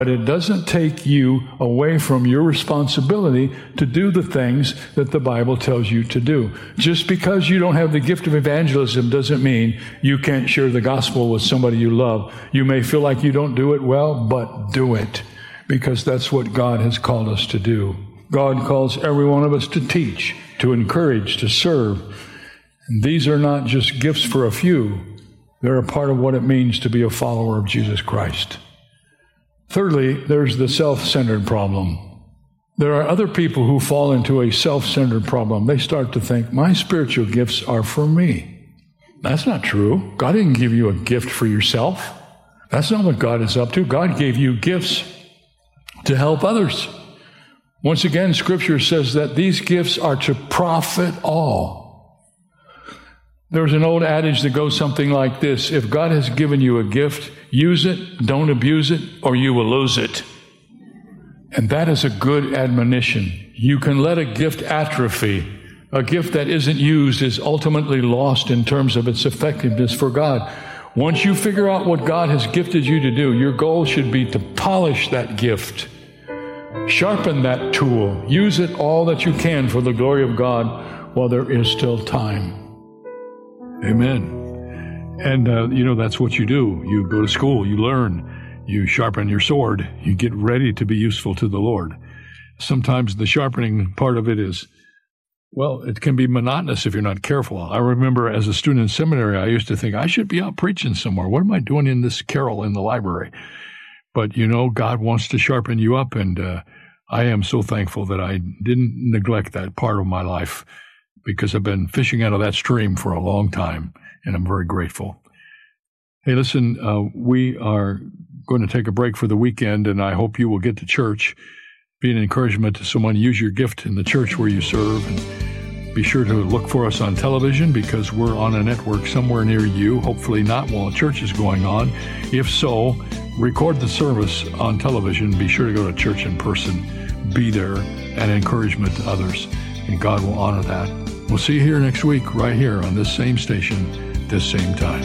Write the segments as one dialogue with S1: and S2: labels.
S1: But it doesn't take you away from your responsibility to do the things that the Bible tells you to do. Just because you don't have the gift of evangelism doesn't mean you can't share the gospel with somebody you love. You may feel like you don't do it well, but do it, because that's what God has called us to do. God calls every one of us to teach, to encourage, to serve. And these are not just gifts for a few. They're a part of what it means to be a follower of Jesus Christ. Thirdly, there's the self-centered problem. There are other people who fall into a self-centered problem. They start to think, my spiritual gifts are for me. That's not true. God didn't give you a gift for yourself. That's not what God is up to. God gave you gifts to help others. Once again, Scripture says that these gifts are to profit all. There's an old adage that goes something like this: if God has given you a gift, use it, don't abuse it, or you will lose it. And that is a good admonition. You can let a gift atrophy. A gift that isn't used is ultimately lost in terms of its effectiveness for God. Once you figure out what God has gifted you to do, your goal should be to polish that gift. Sharpen that tool. Use it all that you can for the glory of God while there is still time. Amen. And, that's what you do. You go to school, you learn, you sharpen your sword, you get ready to be useful to the Lord. Sometimes the sharpening part of it is, it can be monotonous if you're not careful. I remember as a student in seminary, I used to think, I should be out preaching somewhere. What am I doing in this carrel in the library? But, God wants to sharpen you up, and I am so thankful that I didn't neglect that part of my life, because I've been fishing out of that stream for a long time, and I'm very grateful. Hey, listen, we are going to take a break for the weekend, and I hope you will get to church, be an encouragement to someone, use your gift in the church where you serve, and be sure to look for us on television, because we're on a network somewhere near you, hopefully not while church is going on. If so, record the service on television. Be sure to go to church in person. Be there, and encouragement to others, and God will honor that. We'll see you here next week, right here on this same station, this same time.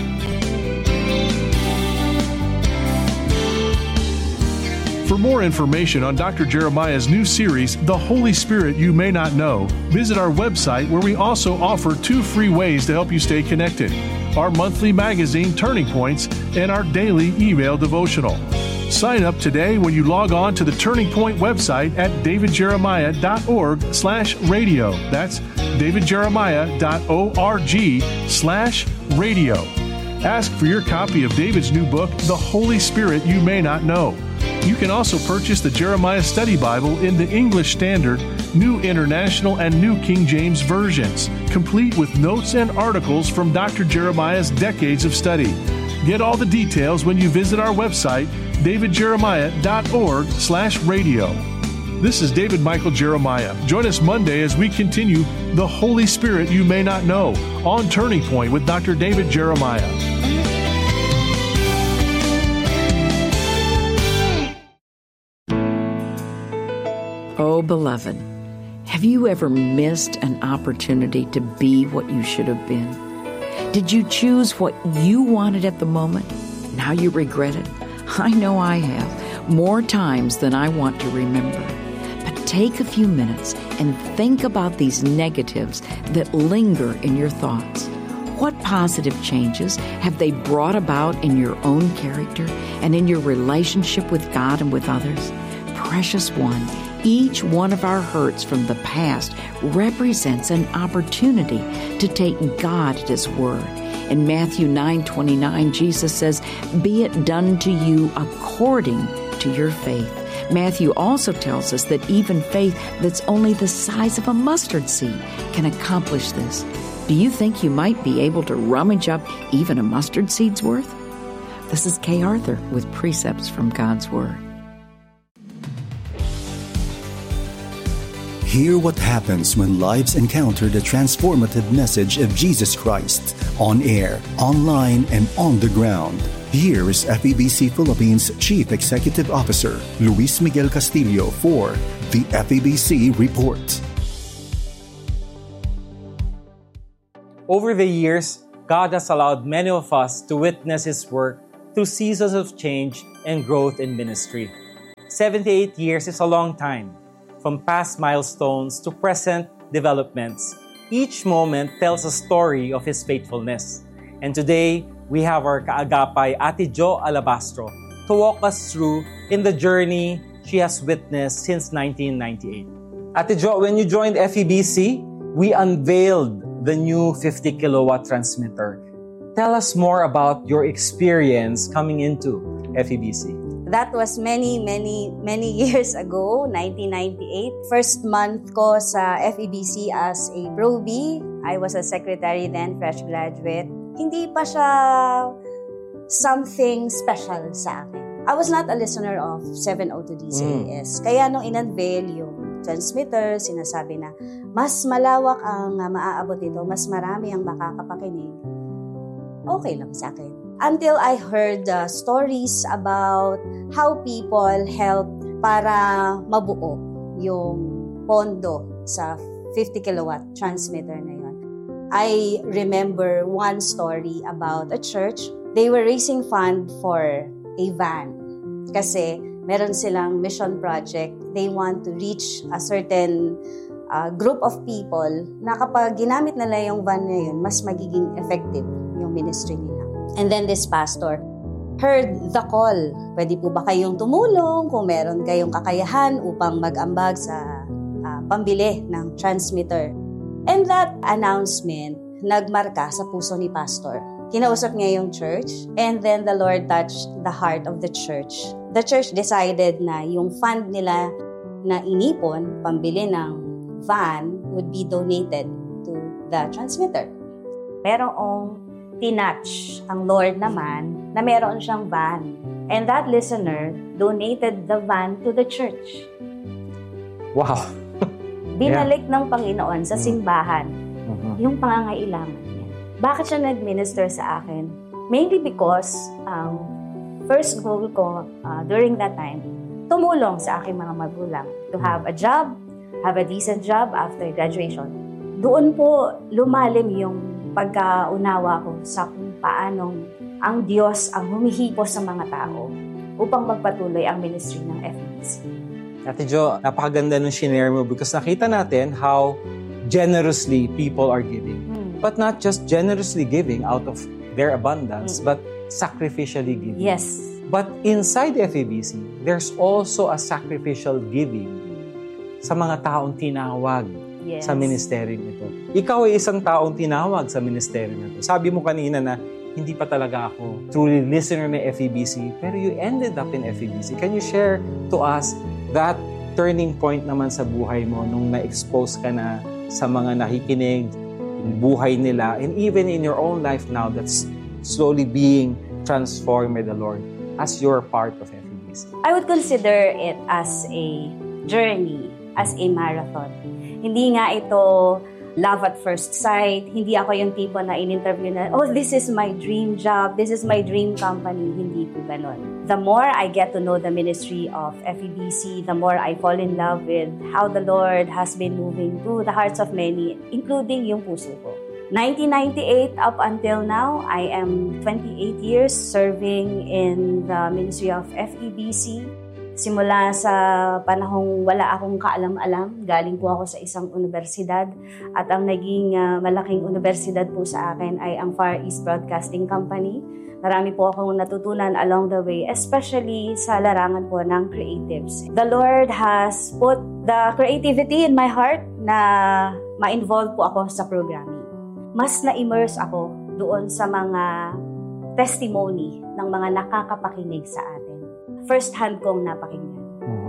S2: For more information on Dr. Jeremiah's new series, The Holy Spirit You May Not Know, visit our website, where we also offer 2 free ways to help you stay connected: our monthly magazine, Turning Points, and our daily email devotional. Sign up today when you log on to the Turning Point website at davidjeremiah.org/radio. That's davidjeremiah.org/radio. Ask for your copy of David's new book, The Holy Spirit You May Not Know. You can also purchase the Jeremiah Study Bible in the English Standard, New International, and New King James versions, complete with notes and articles from Dr. Jeremiah's decades of study. Get all the details when you visit our website, davidjeremiah.org/radio. This is David Michael Jeremiah. Join us Monday as we continue The Holy Spirit You May Not Know on Turning Point with Dr. David Jeremiah.
S3: Oh, beloved, have you ever missed an opportunity to be what you should have been? Did you choose what you wanted at the moment? Now you regret it? I know I have, more times than I want to remember. But take a few minutes and think about these negatives that linger in your thoughts. What positive changes have they brought about in your own character and in your relationship with God and with others? Precious one, each one of our hurts from the past represents an opportunity to take God at His word. In Matthew 9:29, Jesus says, "Be it done to you according to your faith." Matthew also tells us that even faith that's only the size of a mustard seed can accomplish this. Do you think you might be able to rummage up even a mustard seed's worth? This is Kay Arthur with Precepts from God's Word.
S4: Hear what happens when lives encounter the transformative message of Jesus Christ on air, online, and on the ground. Here is FEBC Philippines Chief Executive Officer Luis Miguel Castillo for the FEBC Report.
S5: Over the years, God has allowed many of us to witness His work through seasons of change and growth in ministry. 78 years is a long time. From past milestones to present developments, each moment tells a story of His faithfulness. And today, we have our kaagapay, Ate Jo Alabastro, to walk us through in the journey she has witnessed since 1998. Ate Jo, when you joined FEBC, we unveiled the new 50 kilowatt transmitter. Tell us more about your experience coming into FEBC.
S6: That was many years ago, 1998. First month ko sa FEBC as a Pro-B. I was a secretary then, fresh graduate. Hindi pa siya something special sa akin. I was not a listener of 702 DCAS. Kaya nung in-unveil yung transmitter, sinasabi na mas malawak ang maaabot nito, mas marami ang makakapakinig. Okay lang sa akin. Until I heard stories about how people help para mabuo yung pondo sa 50 kilowatt transmitter na yun. I remember one story about a church. They were raising fund for a van kasi meron silang mission project. They want to reach a certain group of people na kapag ginamit nila yung van na yun, mas magiging effective yung ministry nila. And then this pastor heard the call. Pwede po ba kayong tumulong kung meron kayong kakayahan upang mag-ambag sa pambili ng transmitter? And that announcement nagmarka sa puso ni pastor. Kinausap niya yung church and then the Lord touched the heart of the church. The church decided na yung fund nila na inipon, pambili ng van, would be donated to the transmitter. Merong tinatch ang Lord naman na meron siyang van. And that listener donated the van to the church.
S5: Wow!
S6: Binalik ng Panginoon sa simbahan yung pangangailangan niya. Bakit siya nag-minister sa akin? Mainly because first goal ko during that time, tumulong sa aking mga magulang to have a job, have a decent job after graduation. Doon po lumalim yung pagkaunawa ko sa kung paanong ang Diyos ang humihipos sa mga tao upang magpatuloy ang ministry ng FEBC.
S5: Ate Jo, napakaganda nung shinare mo because nakita natin how generously people are giving. But not just generously giving out of their abundance, but sacrificially giving.
S6: Yes.
S5: But inside FEBC, there's also a sacrificial giving sa mga taong tinawag sa ministeryo nito. Ikaw ay isang taong tinawag sa ministeryo nito. Sabi mo kanina na hindi pa talaga ako truly listener ng FEBC, pero you ended up in FEBC. Can you share to us that turning point naman sa buhay mo nung na-expose ka na sa mga nakikinig, yung buhay nila, and even in your own life now that's slowly being transformed by the Lord as you're part of FEBC?
S6: I would consider it as a journey, as a marathon. Hindi nga ito love at first sight. Hindi ako yung tipo na in-interview na, oh, this is my dream job, this is my dream company. Hindi po ganon. The more I get to know the ministry of FEBC, the more I fall in love with how the Lord has been moving to the hearts of many, including yung puso ko. 1998 up until now, I am 28 years serving in the ministry of FEBC. Simula sa panahong wala akong kaalam-alam, galing po ako sa isang universidad at ang naging malaking universidad po sa akin ay ang Far East Broadcasting Company. Marami po akong natutunan along the way, especially sa larangan po ng creatives. The Lord has put the creativity in my heart na ma-involve po ako sa programming. Mas na-immerse ako doon sa mga testimony ng mga nakakapakinig sa atin. First hand kong napakinggan.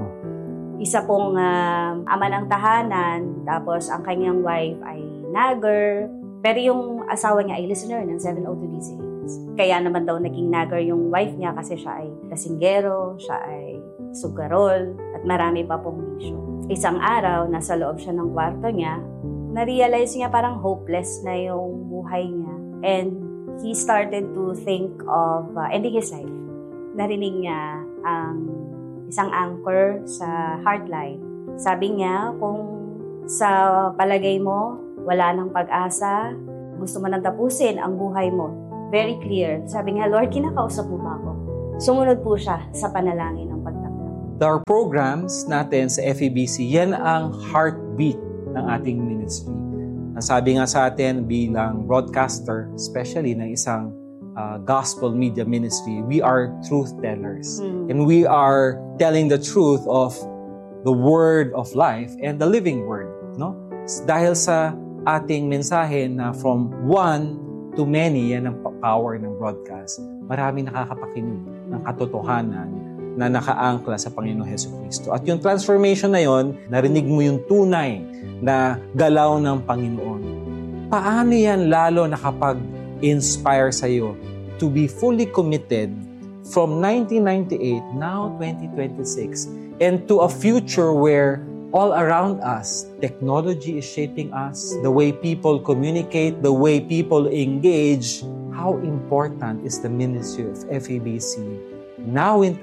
S6: Isa pong ama ng tahanan, tapos ang kanyang wife ay nagger, pero yung asawa niya ay listener ng 702 DCAS. Kaya naman daw naging nagger yung wife niya kasi siya ay lasinggero, siya ay sugarol, at marami pa pong bisyo. Isang araw, nasa loob siya ng kwarto niya, na-realize niya parang hopeless na yung buhay niya. And he started to think of ending his life. Narinig niya ang isang anchor sa Heartline. Sabi niya, kung sa palagay mo, wala nang pag-asa, gusto mo nang tapusin ang buhay mo. Very clear. Sabi niya, Lord, kinakausap mo ba ako? Sumunod po siya sa panalangin ng pagtanggap.
S5: Our programs natin sa FEBC, yan ang heartbeat ng ating ministry. Ang sabi nga sa atin bilang broadcaster, especially ng isang gospel media ministry, we are truth tellers. And we are telling the truth of the word of life and the living word. No? Dahil sa ating mensahe na from one to many, yan ang power ng broadcast. Maraming nakakapakinig ng katotohanan na nakaangkla sa Panginoong Jesucristo. At yung transformation na yon, narinig mo yung tunay na galaw ng Panginoon. Paano yan lalo nakapag-inspire sa'yo to be fully committed from 1998, now 2026, and to a future where all around us, technology is shaping us, the way people communicate, the way people engage. How important is the ministry of FEBC now in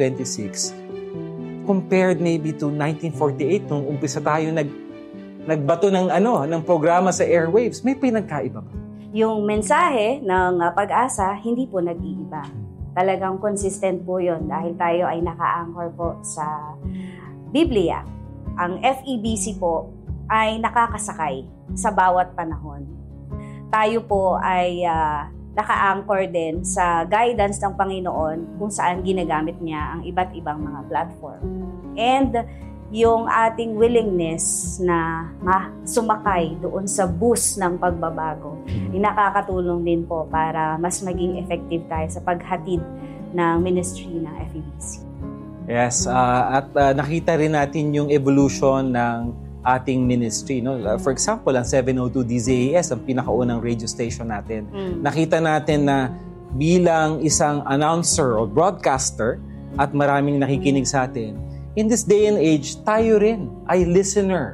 S5: 2026 compared maybe to 1948 nung umpisa tayo nagbato ng programa sa airwaves? May pinagkaiba ba?
S6: Yung mensahe ng Pag-asa, hindi po nag-iiba. Talagang consistent po yun dahil tayo ay naka-anchor po sa Biblia. Ang FEBC po ay nakakasakay sa bawat panahon. Tayo po ay naka-anchor din sa guidance ng Panginoon kung saan ginagamit niya ang iba't ibang mga platform. And yung ating willingness na sumakay doon sa bus ng pagbabago, nakakatulong din po para mas maging effective tayo sa paghatid ng ministry ng FEBC.
S5: Yes, at nakita rin natin yung evolution ng ating ministry. No? For example, ang 702 DZAS, ang pinakaunang radio station natin. Nakita natin na bilang isang announcer o broadcaster at maraming nakikinig sa atin, in this day and age, tayo rin ay listener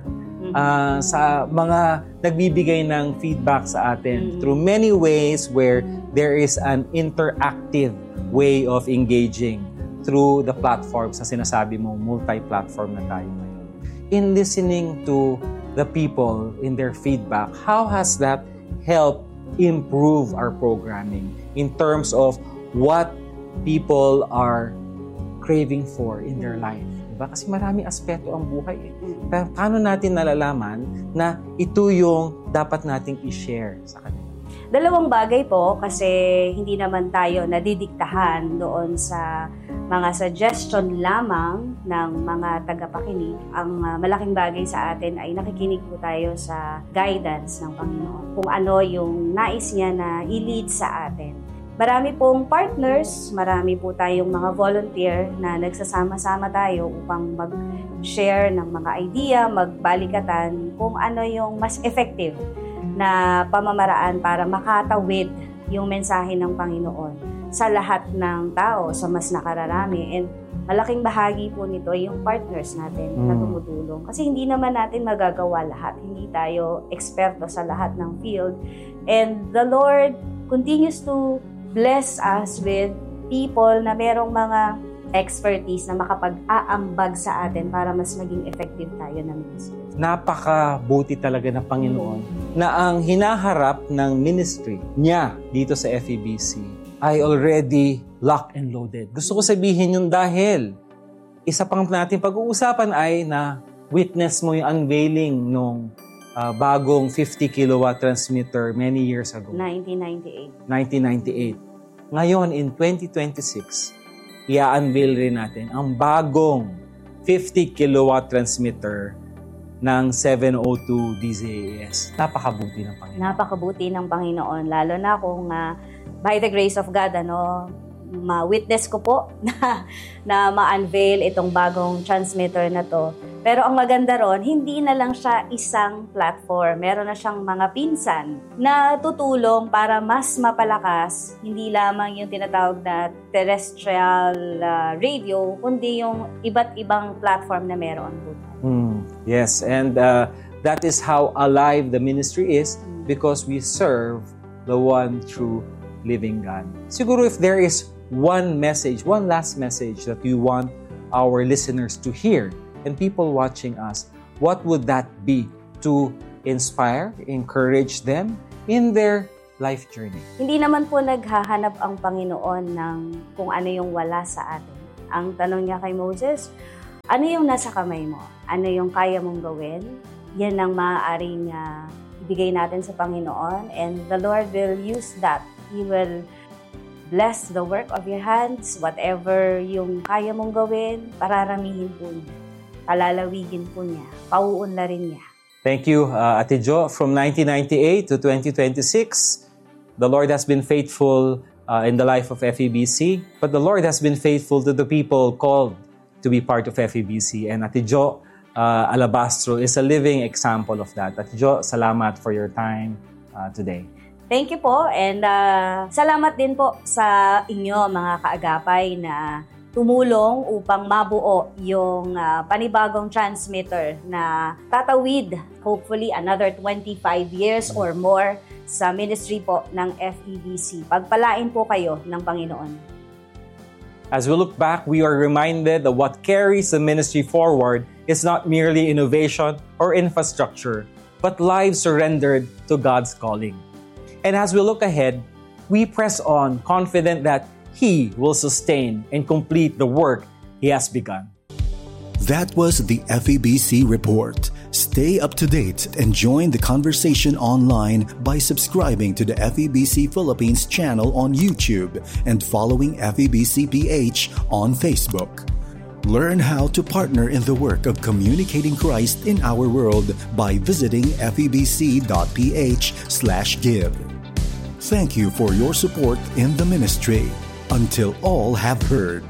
S5: sa mga nagbibigay ng feedback sa atin through many ways where there is an interactive way of engaging through the platforms na sinasabi mo, multi-platform na tayo ngayon. In listening to the people in their feedback, how has that helped improve our programming in terms of what people are craving for in their life? Diba? Kasi maraming aspeto ang buhay. Pero paano natin nalalaman na ito yung dapat nating i-share sa kanila?
S6: Dalawang bagay po kasi hindi naman tayo nadidiktahan doon sa mga suggestion lamang ng mga tagapakinig. Ang malaking bagay sa atin ay nakikinig po tayo sa guidance ng Panginoon. Kung ano yung nais niya na i-lead sa atin. Marami pong partners, marami po tayong mga volunteer na nagsasama-sama tayo upang mag-share ng mga idea, magbalikatan kung ano yung mas effective na pamamaraan para makatawid yung mensahe ng Panginoon sa lahat ng tao, sa mas nakararami. And malaking bahagi po nito yung partners natin na tumutulong. Kasi hindi naman natin magagawa lahat. Hindi tayo eksperto sa lahat ng field. And the Lord continues to bless us with people na merong mga expertise na makapag-aambag sa atin para mas maging effective tayo na ministry.
S5: Napakabuti talaga ng Panginoon na ang hinaharap ng ministry niya dito sa FEBC ay already locked and loaded. Gusto ko sabihin yun dahil isa pang natin pag-uusapan ay na witness mo yung unveiling nung bagong 50 kilowatt transmitter many years ago. 1998. Ngayon, in 2026, i-unveil rin natin ang bagong 50 kilowatt transmitter ng 702 DZAS. Napakabuti ng Panginoon.
S6: Napakabuti ng Panginoon. Lalo na kung by the grace of God, ma-witness ko po na ma-unveil itong bagong transmitter na to. Pero ang maganda ron, hindi na lang siya isang platform. Meron na siyang mga pinsan na tutulong para mas mapalakas, hindi lamang yung tinatawag na terrestrial radio, kundi yung iba't ibang platform na meron po.
S5: Yes, and that is how alive the ministry is because we serve the one true living God. Siguro if there is one message, one last message that we want our listeners to hear and people watching us, what would that be to inspire, encourage them in their life journey?
S6: Hindi naman po naghahanap ang Panginoon ng kung ano yung wala sa atin. Ang tanong niya kay Moses, ano yung nasa kamay mo? Ano yung kaya mong gawin? Yan ang maaaring ibigay natin sa Panginoon, and the Lord will use that. He will bless the work of your hands, whatever yung kaya mong gawin, pararamihin po niya, palalawigin po niya, pauunlarin niya.
S5: Thank you, Ate Jo. From 1998 to 2026, the Lord has been faithful in the life of FEBC, but the Lord has been faithful to the people called to be part of FEBC. And Ate Jo Alabastro is a living example of that. Ate Jo, salamat for your time today.
S6: Thank you po, and salamat din po sa inyo mga kaagapay na tumulong upang mabuo yung panibagong transmitter na tatawid hopefully another 25 years or more sa ministry po ng FEBC. Pagpalain po kayo ng Panginoon.
S5: As we look back, we are reminded that what carries the ministry forward is not merely innovation or infrastructure, but lives surrendered to God's calling. And as we look ahead, we press on, confident that He will sustain and complete the work He has begun.
S4: That was the FEBC Report. Stay up to date and join the conversation online by subscribing to the FEBC Philippines channel on YouTube and following FEBC PH on Facebook. Learn how to partner in the work of communicating Christ in our world by visiting febc.ph/give. Thank you for your support in the ministry. Until all have heard.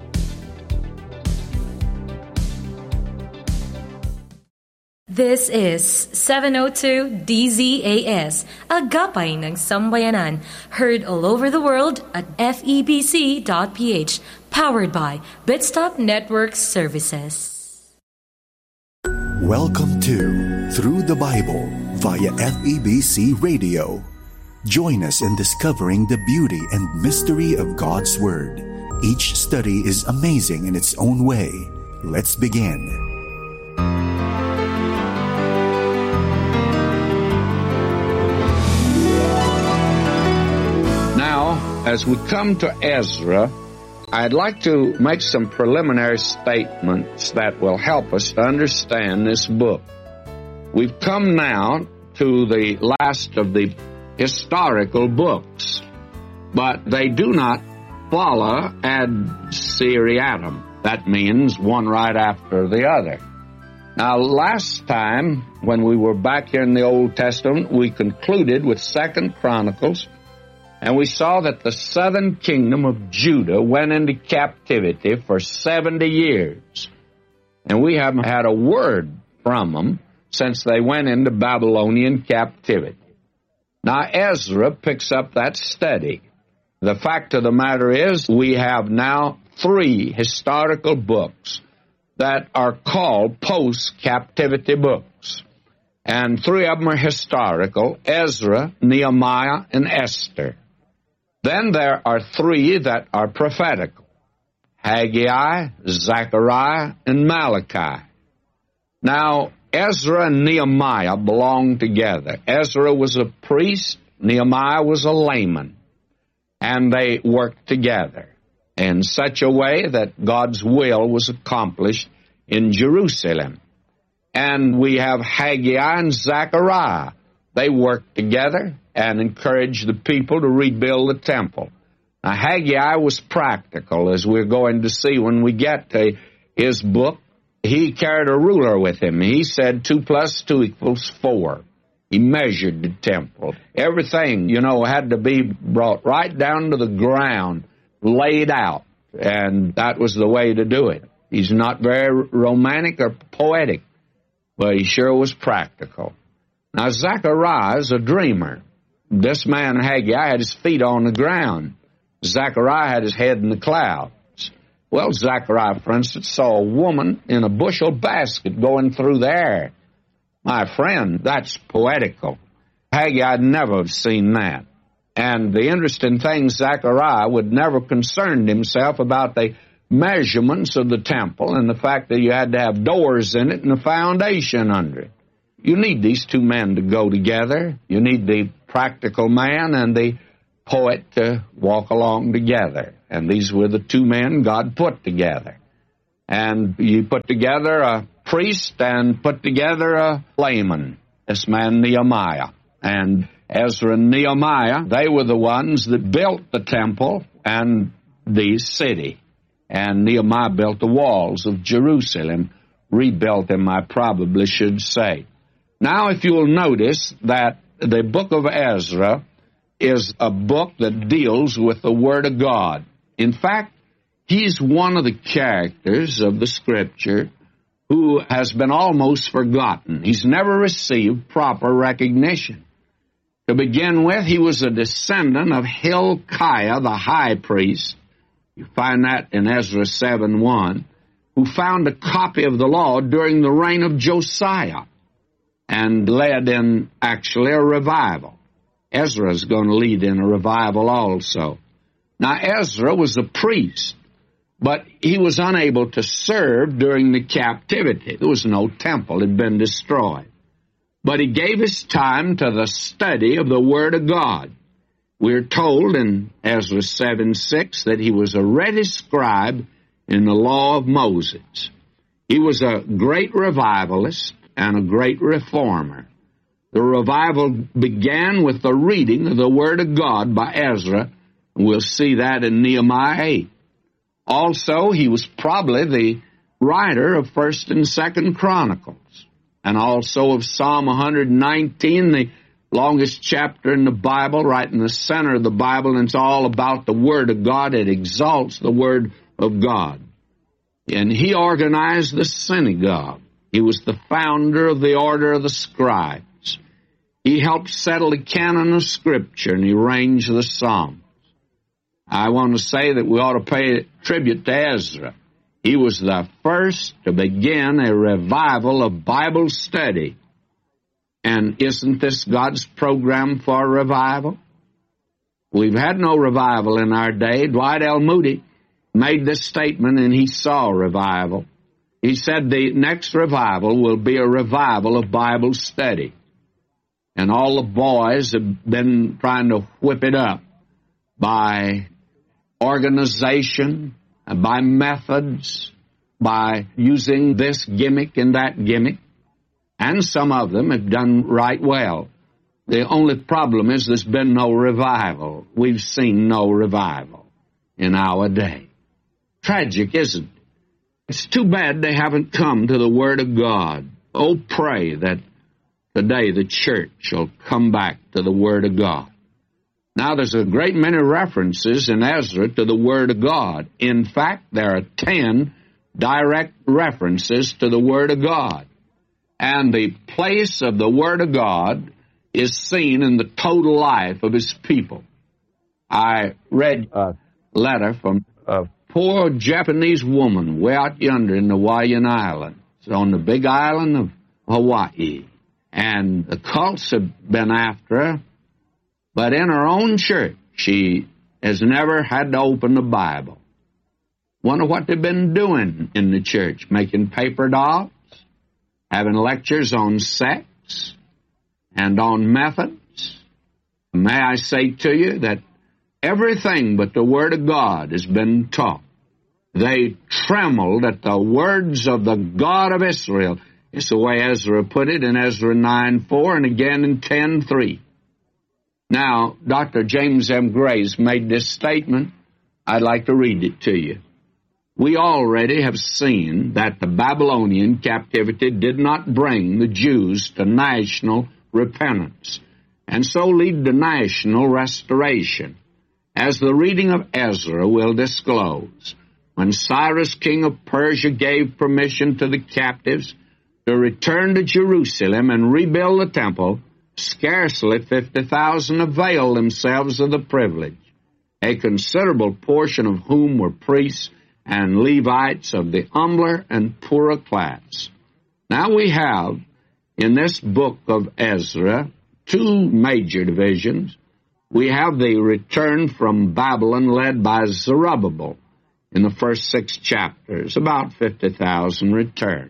S7: This is 702 DZAS, Agapay ng Sambayanan, heard all over the world at febc.ph, powered by Bitstop Network Services.
S4: Welcome to Through the Bible via FEBC Radio. Join us in discovering the beauty and mystery of God's Word. Each study is amazing in its own way. Let's begin.
S8: Now, as we come to Ezra, I'd like to make some preliminary statements that will help us to understand this book. We've come now to the last of the historical books, but they do not follow ad seriatim. That means one right after the other. Now, last time, when we were back here in the Old Testament, we concluded with 2 Chronicles, and we saw that the southern kingdom of Judah went into captivity for 70 years. And we haven't had a word from them since they went into Babylonian captivity. Now, Ezra picks up that study. The fact of the matter is we have now 3 historical books that are called post-captivity books. And 3 of them are historical: Ezra, Nehemiah, and Esther. Then there are 3 that are prophetical: Haggai, Zechariah, and Malachi. Now, Ezra and Nehemiah belong together. Ezra was a priest, Nehemiah was a layman, and they worked together in such a way that God's will was accomplished in Jerusalem. And we have Haggai and Zechariah. They worked together and encouraged the people to rebuild the temple. Now, Haggai was practical, as we're going to see when we get to his book. He carried a ruler with him. He said 2 + 2 = 4. He measured the temple. Everything, had to be brought right down to the ground, laid out. And that was the way to do it. He's not very romantic or poetic, but he sure was practical. Now, Zechariah is a dreamer. This man, Haggai, had his feet on the ground. Zechariah had his head in the clouds. Well, Zechariah, for instance, saw a woman in a bushel basket going through the air. My friend, that's poetical. Haggai had never seen that. And the interesting thing, Zechariah would never concerned himself about the measurements of the temple and the fact that you had to have doors in it and a foundation under it. You need these 2 men to go together. You need the practical man and the poet to walk along together. And these were the two men God put together. And you put together a priest and put together a layman, this man Nehemiah. And Ezra and Nehemiah, they were the ones that built the temple and the city. And Nehemiah built the walls of Jerusalem, rebuilt them, I probably should say. Now, if you'll notice that the book of Ezra is a book that deals with the Word of God. In fact, he's one of the characters of the Scripture who has been almost forgotten. He's never received proper recognition. To begin with, he was a descendant of Hilkiah, the high priest. You find that in Ezra 7:1, who found a copy of the law during the reign of Josiah and led in actually a revival. Ezra is going to lead in a revival also. Now, Ezra was a priest, but he was unable to serve during the captivity. There was no temple, it had been destroyed. But he gave his time to the study of the Word of God. We're told in Ezra 7:6 that he was a ready scribe in the law of Moses. He was a great revivalist and a great reformer. The revival began with the reading of the Word of God by Ezra. We'll see that in Nehemiah 8. Also, he was probably the writer of 1st and 2nd Chronicles, and also of Psalm 119, the longest chapter in the Bible, right in the center of the Bible, and it's all about the Word of God. It exalts the Word of God. And he organized the synagogue. He was the founder of the order of the scribes. He helped settle the canon of Scripture, and he arranged the Psalms. I want to say that we ought to pay tribute to Ezra. He was the first to begin a revival of Bible study. And isn't this God's program for revival? We've had no revival in our day. Dwight L. Moody made this statement, and he saw revival. He said the next revival will be a revival of Bible study. And all the boys have been trying to whip it up by organization, by methods, by using this gimmick and that gimmick. And some of them have done right well. The only problem is there's been no revival. We've seen no revival in our day. Tragic, isn't it? It's too bad they haven't come to the Word of God. Oh, pray that today the church shall come back to the Word of God. Now, there's a great many references in Ezra to the Word of God. In fact, there are 10 direct references to the Word of God. And the place of the Word of God is seen in the total life of His people. I read a letter from a poor Japanese woman way out yonder in the Hawaiian Islands, on the big island of Hawaii. And the cults have been after her, but in her own church, she has never had to open the Bible. Wonder what they've been doing in the church, making paper dolls, having lectures on sex and on methods. May I say to you that everything but the Word of God has been taught. They trembled at the words of the God of Israel. It's the way Ezra put it in Ezra 9:4 and again in 10:3. Now, Dr. James M. Grace made this statement. I'd like to read it to you. We already have seen that the Babylonian captivity did not bring the Jews to national repentance, and so lead to national restoration. As the reading of Ezra will disclose, when Cyrus, king of Persia, gave permission to the captives to return to Jerusalem and rebuild the temple, scarcely 50,000 availed themselves of the privilege, a considerable portion of whom were priests and Levites of the humbler and poorer class. Now we have in this book of Ezra two major divisions. We have the return from Babylon led by Zerubbabel in the first 6 chapters, about 50,000 return.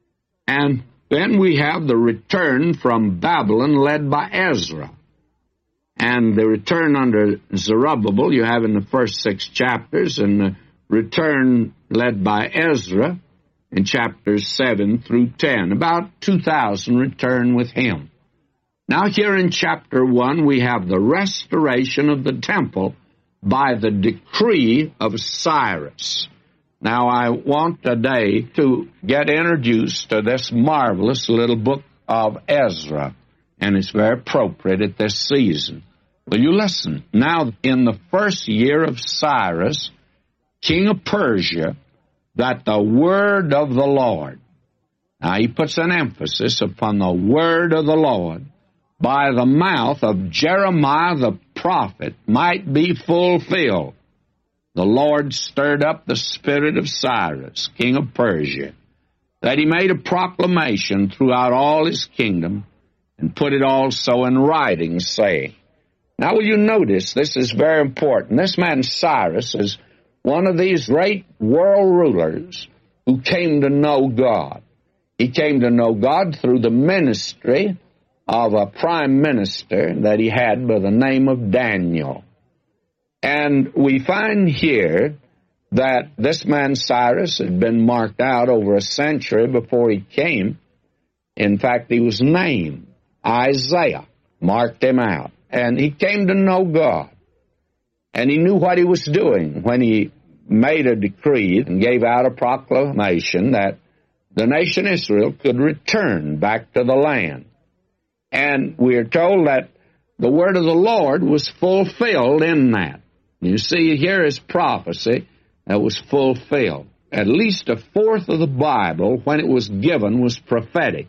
S8: And then we have the return from Babylon led by Ezra. And the return under Zerubbabel you have in the first 6 chapters, and the return led by Ezra in chapters 7 through 10. About 2,000 return with him. Now here in chapter 1 we have the restoration of the temple by the decree of Cyrus. Now I want today to get introduced to this marvelous little book of Ezra, and it's very appropriate at this season. Will you listen? Now, in the first year of Cyrus, king of Persia, that the word of the Lord, now he puts an emphasis upon the word of the Lord, by the mouth of Jeremiah the prophet might be fulfilled. The Lord stirred up the spirit of Cyrus, king of Persia, that he made a proclamation throughout all his kingdom, and put it also in writing, saying. Now will you notice, this is very important. This man Cyrus is one of these great world rulers who came to know God. He came to know God through the ministry of a prime minister that he had by the name of Daniel. And we find here that this man Cyrus had been marked out over a century before he came. In fact, he was named. Isaiah marked him out. And he came to know God. And he knew what he was doing when he made a decree and gave out a proclamation that the nation Israel could return back to the land. And we are told that the word of the Lord was fulfilled in that. You see, here is prophecy that was fulfilled. At least a fourth of the Bible, when it was given, was prophetic.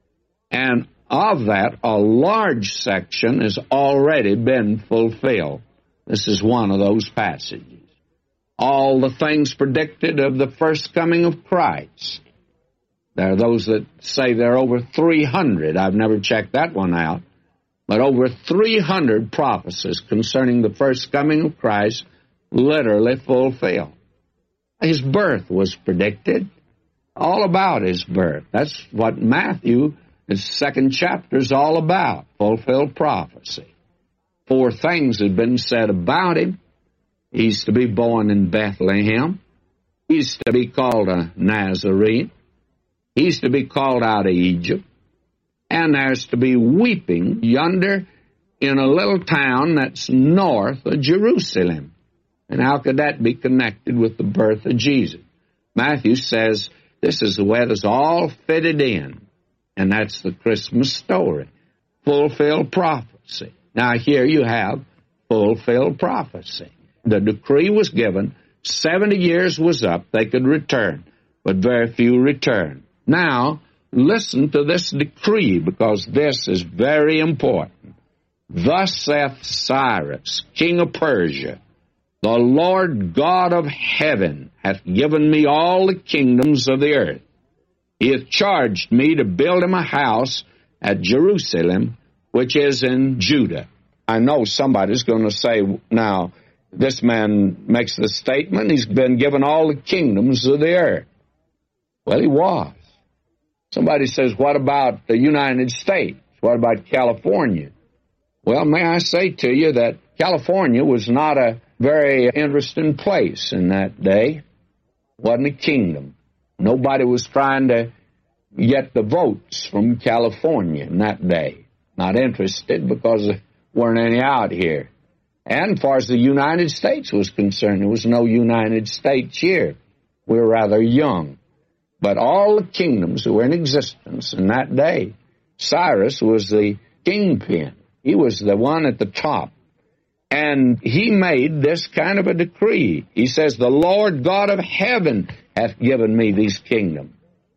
S8: And of that, a large section has already been fulfilled. This is one of those passages. All the things predicted of the first coming of Christ. There are those that say there are over 300. I've never checked that one out. But over 300 prophecies concerning the first coming of Christ literally fulfilled. His birth was predicted. All about his birth. That's what Matthew, his 2nd chapter, is all about. Fulfilled prophecy. 4 things had been said about him. He's to be born in Bethlehem. He's to be called a Nazarene. He's to be called out of Egypt. And there's to be weeping yonder in a little town that's north of Jerusalem. And how could that be connected with the birth of Jesus? Matthew says this is the way it's all fitted in. And that's the Christmas story. Fulfilled prophecy. Now here you have fulfilled prophecy. The decree was given. 70 years was up. They could return. But very few returned. Now, listen to this decree, because this is very important. Thus saith Cyrus, king of Persia, the Lord God of heaven hath given me all the kingdoms of the earth. He hath charged me to build him a house at Jerusalem, which is in Judah. I know somebody's going to say, now, this man makes the statement, he's been given all the kingdoms of the earth. Well, he was. Somebody says, what about the United States? What about California? Well, may I say to you that California was not a very interesting place in that day. It wasn't a kingdom. Nobody was trying to get the votes from California in that day. Not interested because there weren't any out here. And as far as the United States was concerned, there was no United States here. We were rather young. But all the kingdoms that were in existence in that day, Cyrus was the kingpin. He was the one at the top. And he made this kind of a decree. He says, the Lord God of heaven hath given me these kingdoms.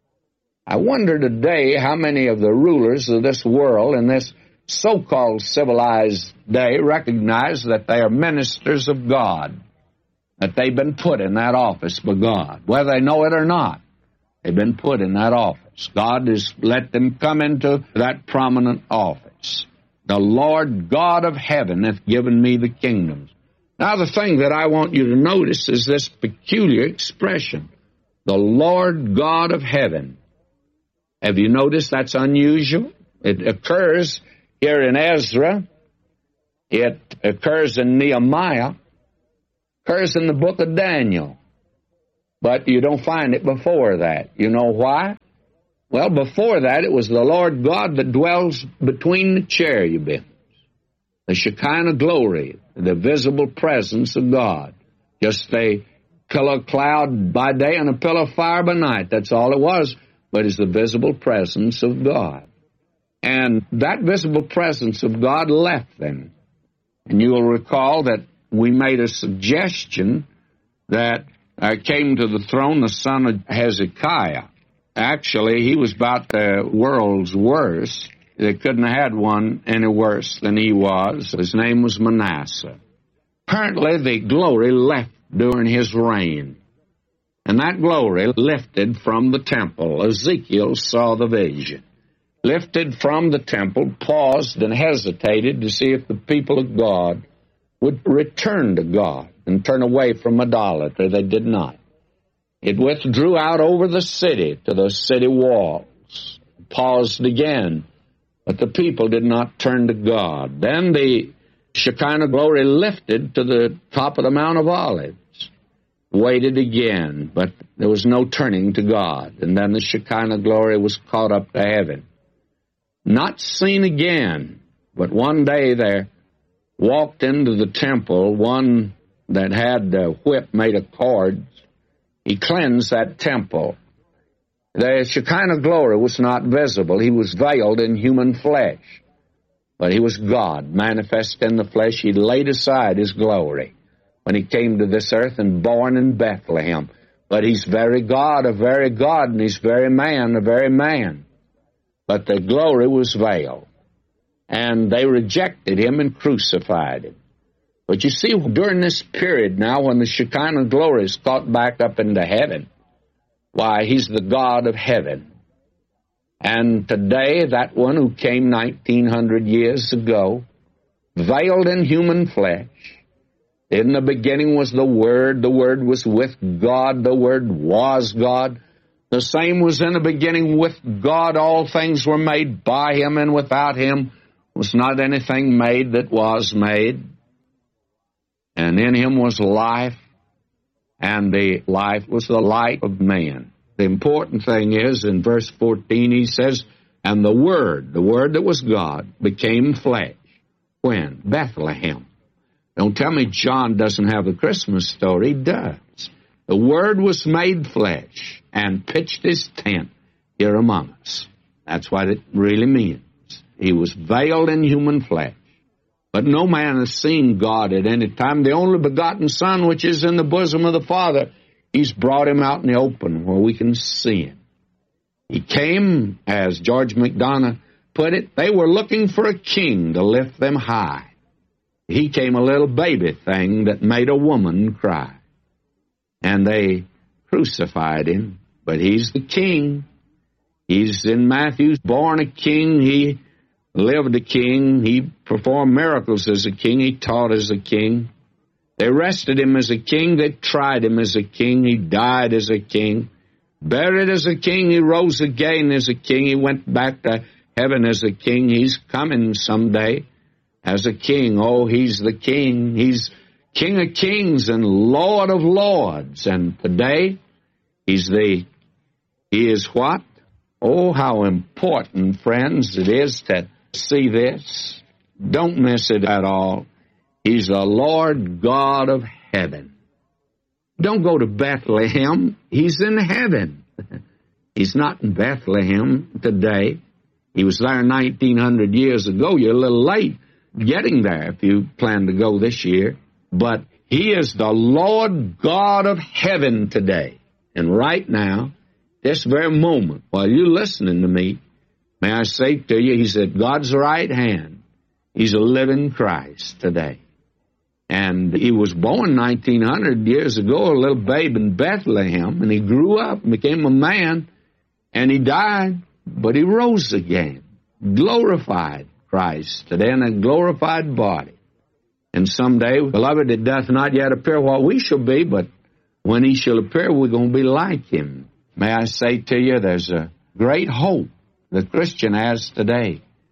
S8: I wonder today how many of the rulers of this world in this so-called civilized day recognize that they are ministers of God, that they've been put in that office by God, whether they know it or not. They've been put in that office. God has let them come into that prominent office. The Lord God of heaven hath given me the kingdoms. Now the thing that I want you to notice is this peculiar expression, the Lord God of heaven. Have you noticed that's unusual? It occurs here in Ezra It occurs in Nehemiah, occurs in the book of Daniel, but you don't find it before that. You know why? Well, before that, it was the Lord God that dwells between the cherubims, the Shekinah glory, the visible presence of God. Just a pillar of cloud by day and a pillar of fire by night. That's all it was, but it's the visible presence of God. And that visible presence of God left them. And you'll recall that we made a suggestion that came to the throne the son of Hezekiah. Actually, he was about the world's worst. They couldn't have had one any worse than he was. His name was Manasseh. Apparently, the glory left during his reign. And that glory lifted from the temple. Ezekiel saw the vision. Lifted from the temple, paused and hesitated to see if the people of God would return to God and turn away from idolatry. They did not. It withdrew out over the city to the city walls, paused again, but the people did not turn to God. Then the Shekinah glory lifted to the top of the Mount of Olives, waited again, but there was no turning to God. And then the Shekinah glory was caught up to heaven. Not seen again, but one day there walked into the temple one that had a whip made of cords. He cleansed that temple. The Shekinah glory was not visible. He was veiled in human flesh. But he was God, manifest in the flesh. He laid aside his glory when he came to this earth and born in Bethlehem. But he's very God, and he's very man, a very man. But the glory was veiled. And they rejected him and crucified him. But you see, during this period now, when the Shekinah glory is caught back up into heaven, why, he's the God of heaven. And today, that one who came 1900 years ago, veiled in human flesh, in the beginning was the Word was with God, the Word was God. The same was in the beginning with God. All things were made by him, and without him was not anything made that was made. And in him was life, and the life was the light of man. The important thing is, in verse 14, he says, and the Word that was God, became flesh. When? Bethlehem. Don't tell me John doesn't have the Christmas story. He does. The Word was made flesh and pitched his tent here among us. That's what it really means. He was veiled in human flesh. But no man has seen God at any time. The only begotten Son, which is in the bosom of the Father, he's brought him out in the open where we can see him. He came, as George MacDonough put it, they were looking for a king to lift them high. He came a little baby thing that made a woman cry. And they crucified him, but he's the king. He's in Matthew, born a king. He lived a king. He performed miracles as a king. He taught as a king. They arrested him as a king. They tried him as a king. He died as a king. Buried as a king. He rose again as a king. He went back to heaven as a king. He's coming someday as a king. Oh, he's the king. He's King of kings and Lord of lords. And today, he is what? Oh, how important, friends, it is to see this. Don't miss it at all. He's the Lord God of heaven. Don't go to Bethlehem. He's in heaven. He's not in Bethlehem today. He was there 1900 years ago. You're a little late getting there if you plan to go this year. But he is the Lord God of heaven today. And right now, this very moment, while you're listening to me, may I say to you, he's at God's right hand. He's a living Christ today. And he was born 1900 years ago, a little babe in Bethlehem, and he grew up and became a man, and he died, but he rose again. Glorified Christ today in a glorified body. And someday, beloved, it doth not yet appear what we shall be, but when he shall appear, we're going to be like him. May I say to you, there's a great hope the Christian has today.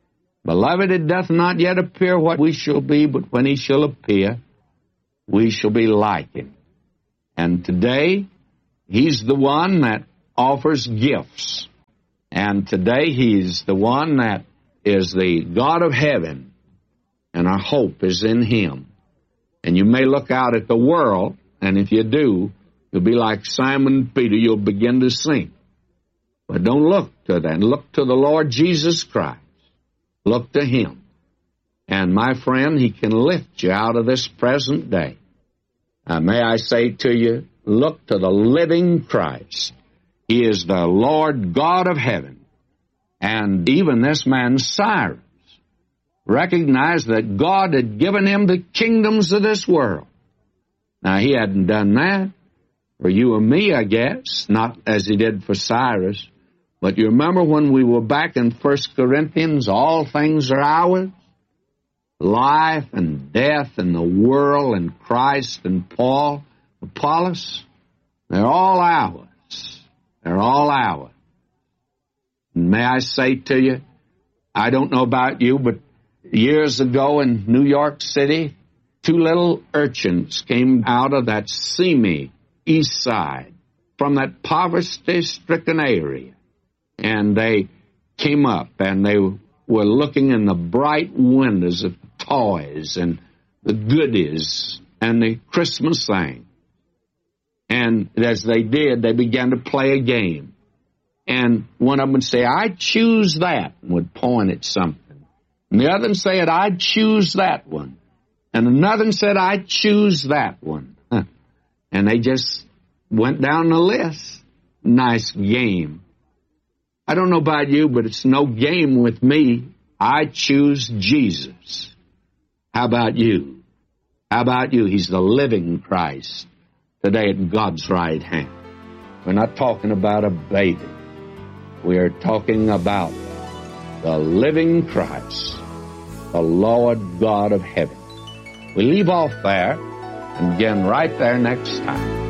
S8: Beloved, it doth not yet appear what we shall be, but when he shall appear, we shall be like him. And today, he's the one that offers gifts. And today, he's the one that is the God of heaven. And our hope is in him. And you may look out at the world, and if you do, you'll be like Simon Peter, you'll begin to sink. But don't look to that. Look to the Lord Jesus Christ. Look to him. And my friend, he can lift you out of this present day. May I say to you, look to the living Christ. He is the Lord God of heaven. And even this man Cyrus recognized that God had given him the kingdoms of this world. Now, he hadn't done that for you and me, I guess, not as he did for Cyrus. But you remember when we were back in 1 Corinthians, all things are ours? Life and death and the world and Christ and Paul, Apollos, they're all ours. They're all ours. And may I say to you, I don't know about you, but years ago in New York City, 2 little urchins came out of that seamy east side from that poverty-stricken area. And they came up and they were looking in the bright windows of toys and the goodies and the Christmas thing. And as they did, they began to play a game. And one of them would say, I choose that, and would point at something. And the other one said, I'd choose that one. And another one said, I'd choose that one. And they just went down the list. Nice game. I don't know about you, but it's no game with me. I choose Jesus. How about you? How about you? He's the living Christ today at God's right hand. We're not talking about a baby. We are talking about the living Christ, the Lord God of heaven. We leave off there and begin right there next time.